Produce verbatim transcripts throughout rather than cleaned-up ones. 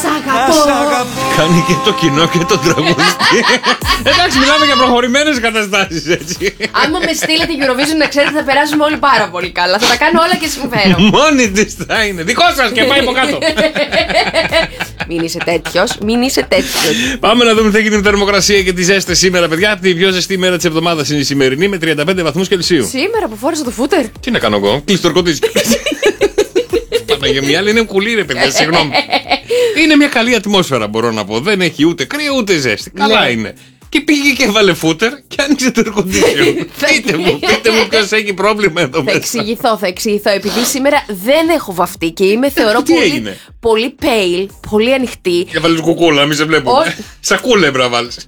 σ' αγαπώ. Κάνει και το κοινό και το τραγουδιστή. Εντάξει, μιλάμε για προχωρημένες καταστάσεις, έτσι. Άμα με στείλετε Eurovision, να ξέρετε θα περάσουμε όλοι πάρα πολύ καλά. Θα τα κάνω όλα και συμφέρω. Μόνη της θα είναι. Δικό σας και πάει από κάτω. Μην είσαι τέτοιος, μην είσαι τέτοιος. Πάμε να δούμε τι θα γίνει με θερμοκρασία και τις ζέστες σήμερα, παιδιά. Τη πιο ζεστή μέρα της εβδομάδας είναι η σημερινή με τριάντα πέντε βαθμούς Κελσίου. Σήμερα που φόρεσα το φούτερ. Τι να κάνω εγώ, κλειστό ορκωτής. Παναγία, άλλη είναι κουλή, ρε παιδιά, συγγνώμη. Είναι μια καλή ατμόσφαιρα, μπορώ να πω. Δεν έχει ούτε κρύο ούτε ζέστη. Καλά είναι. Και πήγε και έβαλε φούτερ και άνοιξε το air condition. Πείτε μου, πείτε μου ποιος έχει πρόβλημα εδώ μέσα. Θα εξηγηθώ, θα εξηγηθώ. Επειδή σήμερα δεν έχω βαφτεί και είμαι θεωρώ πολύ, πολύ pale, πολύ ανοιχτή. Και βάλεις κουκούλα, μη σε βλέπουμε. Σακούλα έπρεπε να βάλεις.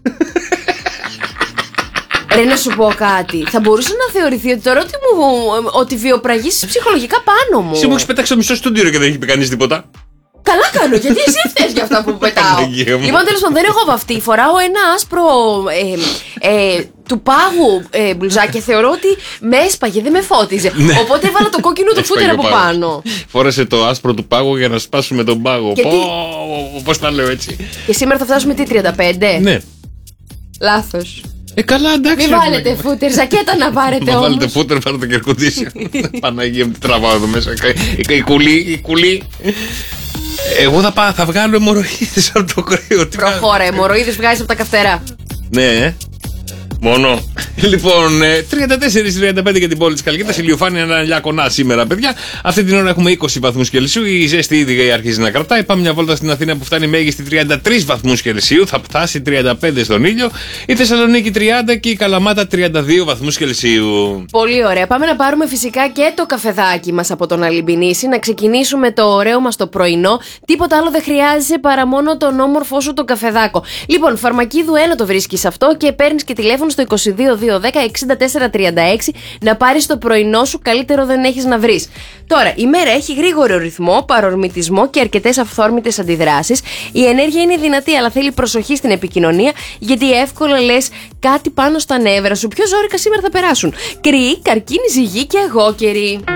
Ρε να σου πω κάτι. Θα μπορούσε να θεωρηθεί ότι τώρα ότι, μου, ότι βιοπραγείς ψυχολογικά πάνω μου. Εσύ μου έχεις πετάξει το μισό στούντιο και δεν έχει πει κανείς τίποτα. Καλά κάνω, γιατί εσύ φταίς για αυτά που πετάω. Λοιπόν, τέλος πάντων, δεν έχω βαφτεί. Φοράω ένα άσπρο ε, ε, του πάγου ε, μπλουζάκι και θεωρώ ότι με έσπαγε, δεν με φώτιζε. Οπότε έβαλα το κόκκινο του φούτερ από πάνω. Φόρεσε το άσπρο του πάγου για να σπάσουμε τον πάγο. Πώς τα λέω έτσι. Και σήμερα θα φτάσουμε τι, τριάντα πέντε? Ναι. Λάθος. Ε, καλά, εντάξει. Μην βάλετε φούτερ, ζακέτα να πάρετε όμως. Βάλετε φούτερ, πάρετε και air condition. Παναγία μου, τι τραβάω εδώ μέσα. Η κουλή, η κουλή. Εγώ θα, πάω, θα βγάλω αιμορροίδες από το κρύο. Προχώρα, αιμορροίδες βγάζεις από τα καυτερά. Ναι, μόνο. Λοιπόν, τριάντα τέσσερα τριάντα πέντε για την πόλη της Καλκίτας. Ηλιοφάνεια αναλιά κονά σήμερα, παιδιά. Αυτή την ώρα έχουμε είκοσι βαθμούς Κελσίου. Η ζέστη ήδη αρχίζει να κρατάει. Πάμε μια βόλτα στην Αθήνα που φτάνει μέγιστη τριάντα τρεις βαθμούς Κελσίου. Θα φτάσει τριάντα πέντε στον ήλιο. Η Θεσσαλονίκη τριάντα και η Καλαμάτα τριάντα δύο βαθμούς Κελσίου. Πολύ ωραία. Πάμε να πάρουμε φυσικά και το καφεδάκι μας από τον Αλυμπινίση. Να ξεκινήσουμε το ωραίο μας το πρωινό. Τίποτα άλλο δεν χρειάζεσαι παρά μόνο τον όμορφό σου το καφεδάκο. Λοιπόν, Φαρμακίδου ένα το βρίσκεις αυτό και παίρνεις και τηλέφωνο στο είκοσι δύο δύο δέκα εξήντα τέσσερα τριάντα έξι να πάρεις το πρωινό σου, καλύτερο δεν έχεις να βρεις. Τώρα, η μέρα έχει γρήγορο ρυθμό, παρορμητισμό και αρκετές αυθόρμητες αντιδράσεις. Η ενέργεια είναι δυνατή, αλλά θέλει προσοχή στην επικοινωνία, γιατί εύκολα λες κάτι πάνω στα νεύρα σου. Πιο ζόρικα σήμερα θα περάσουν. Κρυή, καρκίνη, ζυγή και αιγόκερη.